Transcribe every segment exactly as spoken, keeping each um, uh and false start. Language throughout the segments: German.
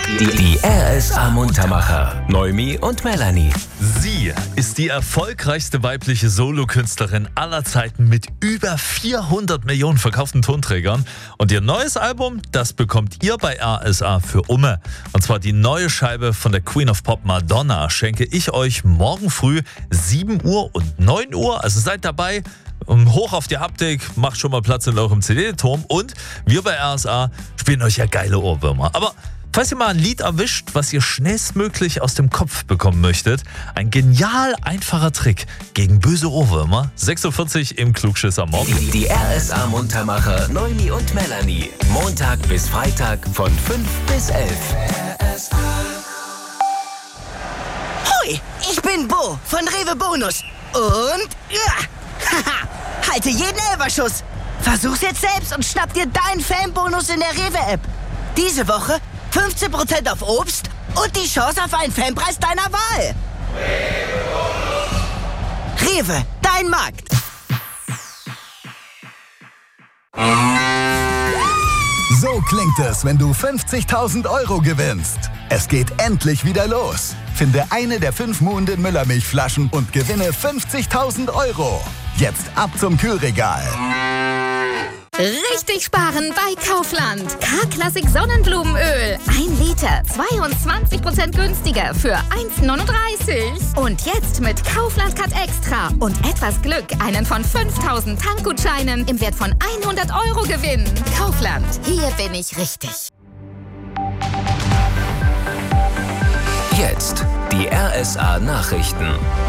Die, die R S A Muntermacher. Noemi und Melanie. Sie ist die erfolgreichste weibliche Solokünstlerin aller Zeiten mit über vierhundert Millionen verkauften Tonträgern. Und ihr neues Album, das bekommt ihr bei R S A für Umme. Und zwar die neue Scheibe von der Queen of Pop Madonna schenke ich euch morgen früh sieben Uhr und neun Uhr. Also seid dabei. Hoch auf die Haptik, macht schon mal Platz in eurem C D-Turm und wir bei R S A spielen euch ja geile Ohrwürmer. Aber falls ihr mal ein Lied erwischt, was ihr schnellstmöglich aus dem Kopf bekommen möchtet, ein genial einfacher Trick gegen böse Ohrwürmer. sechs Uhr vierzig im Klugschisser Morgen. Die, die R S A Muntermacher Noemi und Melanie. Montag bis Freitag von fünf bis elf. R S A. Hoi, ich bin Bo von Rewe Bonus. Und ja, haha, halte jeden Elferschuss. Versuch's jetzt selbst und schnapp dir deinen Fanbonus in der Rewe-App. Diese Woche fünfzehn Prozent auf Obst und die Chance auf einen Fanpreis deiner Wahl. Rewe, dein Markt. So klingt es, wenn du fünfzigtausend Euro gewinnst. Es geht endlich wieder los. Finde eine der fünf Muhnden Müllermilchflaschen und gewinne fünfzigtausend Euro. Jetzt ab zum Kühlregal. Richtig sparen bei Kaufland. K-Klassik Sonnenblumenöl. Ein Liter, zweiundzwanzig Prozent günstiger für eins neununddreißig. Und jetzt mit Kaufland Cut Extra und etwas Glück einen von fünftausend Tankgutscheinen im Wert von hundert Euro gewinnen. Kaufland, hier bin ich richtig. Jetzt die R S A Nachrichten.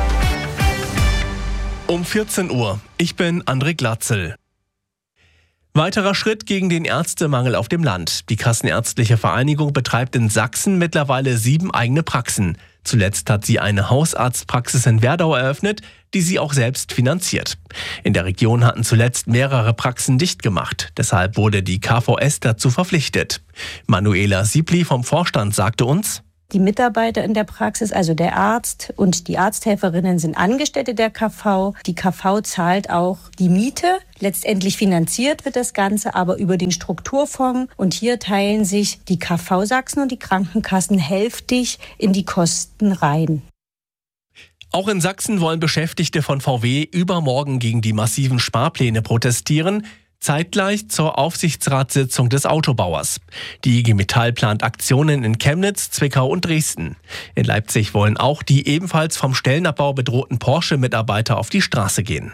Um vierzehn Uhr. Ich bin André Glatzel. Weiterer Schritt gegen den Ärztemangel auf dem Land. Die Kassenärztliche Vereinigung betreibt in Sachsen mittlerweile sieben eigene Praxen. Zuletzt hat sie eine Hausarztpraxis in Werdau eröffnet, die sie auch selbst finanziert. In der Region hatten zuletzt mehrere Praxen dicht gemacht. Deshalb wurde die K V S dazu verpflichtet. Manuela Siebli vom Vorstand sagte uns: Die Mitarbeiter in der Praxis, also der Arzt und die Arzthelferinnen, sind Angestellte der K V. Die K V zahlt auch die Miete. Letztendlich finanziert wird das Ganze aber über den Strukturfonds. Und hier teilen sich die K V Sachsen und die Krankenkassen hälftig in die Kosten rein. Auch in Sachsen wollen Beschäftigte von V W übermorgen gegen die massiven Sparpläne protestieren. Zeitgleich zur Aufsichtsratssitzung des Autobauers. Die I G Metall plant Aktionen in Chemnitz, Zwickau und Dresden. In Leipzig wollen auch die ebenfalls vom Stellenabbau bedrohten Porsche-Mitarbeiter auf die Straße gehen.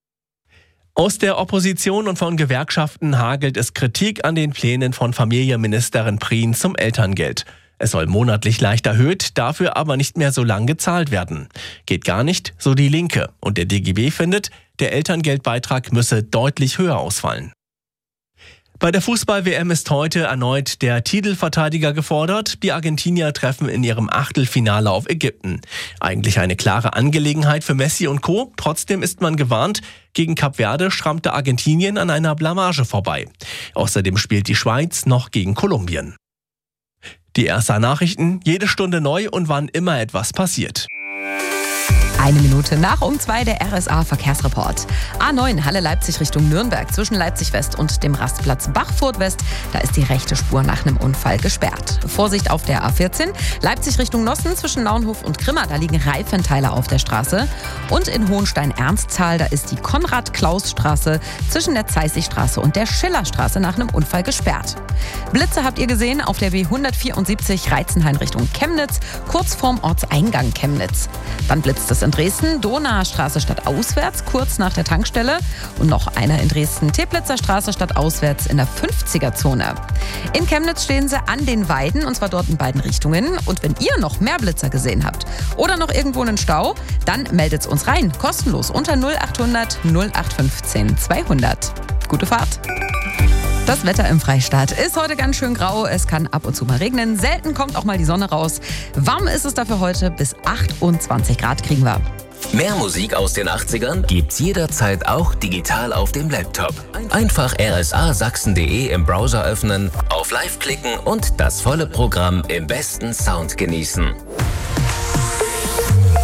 Aus der Opposition und von Gewerkschaften hagelt es Kritik an den Plänen von Familienministerin Prien zum Elterngeld. Es soll monatlich leicht erhöht, dafür aber nicht mehr so lang gezahlt werden. Geht gar nicht, so die Linke. Und der D G B findet, der Elterngeldbeitrag müsse deutlich höher ausfallen. Bei der Fußball-W M ist heute erneut der Titelverteidiger gefordert. Die Argentinier treffen in ihrem Achtelfinale auf Ägypten. Eigentlich eine klare Angelegenheit für Messi und Co. Trotzdem ist man gewarnt, gegen Kap Verde schrammte Argentinien an einer Blamage vorbei. Außerdem spielt die Schweiz noch gegen Kolumbien. Die R S A-Nachrichten, jede Stunde neu und wann immer etwas passiert. Eine Minute nach um zwei der R S A-Verkehrsreport. A neun Halle Leipzig Richtung Nürnberg zwischen Leipzig West und dem Rastplatz Bachfurt West. Da ist die rechte Spur nach einem Unfall gesperrt. Vorsicht auf der A vierzehn Leipzig Richtung Nossen zwischen Naunhof und Grimma. Da liegen Reifenteile auf der Straße. Und in Hohenstein-Ernsthal, da ist die Konrad-Klaus-Straße zwischen der Zeissigstraße und der Schillerstraße nach einem Unfall gesperrt. Blitze habt ihr gesehen auf der B hundertvierundsiebzig Reizenhain Richtung Chemnitz, kurz vorm Ortseingang Chemnitz. Dann blitzt es in Dresden, Donauer Straße stadtauswärts, kurz nach der Tankstelle. Und noch einer in Dresden, Teplitzer Straße stadtauswärts in der fünfziger-Zone. In Chemnitz stehen sie an den Weiden, und zwar dort in beiden Richtungen. Und wenn ihr noch mehr Blitzer gesehen habt oder noch irgendwo einen Stau, dann meldet es uns rein, kostenlos unter null achthundert null acht fünfzehn zweihundert. Gute Fahrt! Das Wetter im Freistaat ist heute ganz schön grau. Es kann ab und zu mal regnen. Selten kommt auch mal die Sonne raus. Warm ist es dafür heute. Bis achtundzwanzig Grad kriegen wir. Mehr Musik aus den achtzigern gibt's jederzeit auch digital auf dem Laptop. Einfach r s a sachsen punkt d e im Browser öffnen, auf Live klicken und das volle Programm im besten Sound genießen. R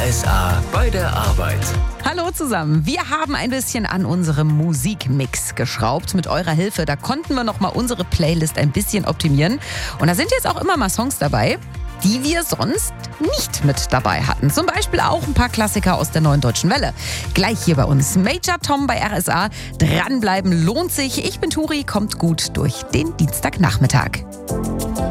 S A bei der Arbeit. Hallo zusammen. Wir haben ein bisschen an unserem Musikmix geschraubt. Mit eurer Hilfe, da konnten wir noch mal unsere Playlist ein bisschen optimieren. Und da sind jetzt auch immer mal Songs dabei, die wir sonst nicht mit dabei hatten. Zum Beispiel auch ein paar Klassiker aus der Neuen Deutschen Welle. Gleich hier bei uns. Major Tom bei R S A. Dranbleiben lohnt sich. Ich bin Turi, kommt gut durch den Dienstagnachmittag.